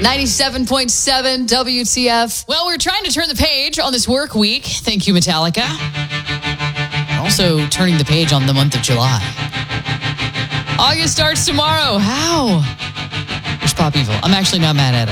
97.7 WTF. Well, we're trying to turn the page on this work week. Thank you, Metallica. Also turning the page on the month of July. August starts tomorrow. How? There's Pop Evil. I'm actually not mad at it.